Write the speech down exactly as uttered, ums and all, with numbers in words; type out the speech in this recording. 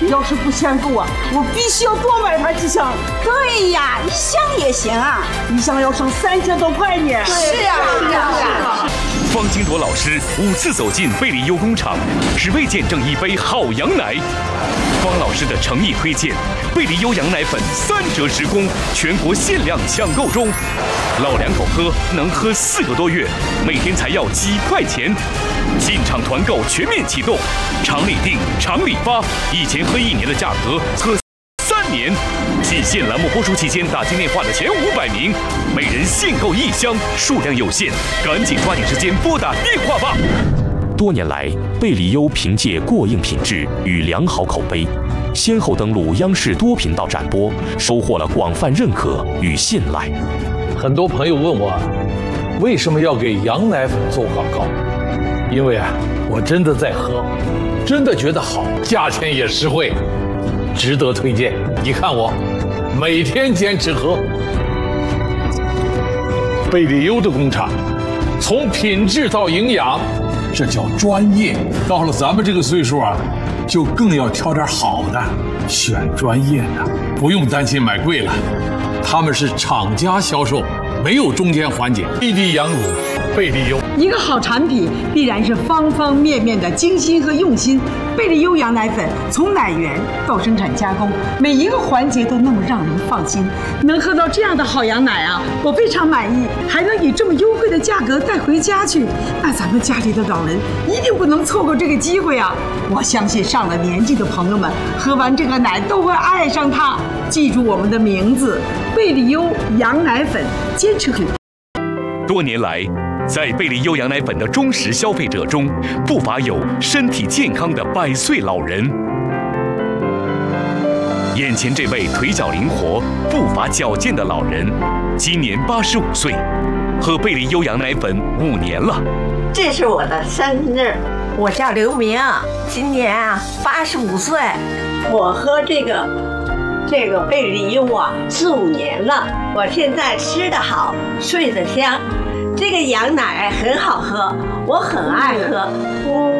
要是不嫌够啊，我必须要多买它几箱。 对呀，一箱也行啊， 一箱要省三千多块呢。 是啊，是啊，是啊。 方金铎老师五次走进贝利优工厂，只为见证一杯好羊奶。方老师的诚意推荐，贝利优羊奶粉三折时供，全国限量抢购中。老两口喝能喝四个多月，每天才要几块钱。进场团购全面启动，厂里订，厂里发，以前喝一年的价格喝三年。季限栏目播出期间打进电话的前五百名，每人限购一箱，数量有限，赶紧抓紧时间拨打电话吧。 多年来，贝利优凭借过硬品质与良好口碑，先后登陆央视多频道展播，收获了广泛认可与信赖。 很多朋友问我，为什么要给羊奶粉做广告？因为啊，我真的在喝，真的觉得好，价钱也实惠，值得推荐。你看我，每天坚持喝。贝利优的工厂，从品质到营养，这叫专业。到了咱们这个岁数啊，就更要挑点好的，选专业的，不用担心买贵了。他们是厂家销售，没有中间环节，滴滴羊乳，贝利优。 一个好产品必然是方方面面的精心和用心。贝利优羊奶粉从奶源到生产加工，每一个环节都那么让人放心。能喝到这样的好羊奶啊，我非常满意，还能以这么优惠的价格带回家去，那咱们家里的老人一定不能错过这个机会啊！我相信上了年纪的朋友们喝完这个奶都会爱上它。记住我们的名字，贝利优羊奶粉，坚持品。 多年来，在贝利优羊奶粉的忠实消费者中，不乏有身体健康的百岁老人。眼前这位腿脚灵活、步伐矫健的老人，今年八十五岁，喝贝利优羊奶粉五年了。 这是我的生日，我叫刘明，今年啊八十五岁。我喝这个这个贝利优啊四五年了，我现在吃得好，睡得香。这个羊奶很好喝，我很爱喝。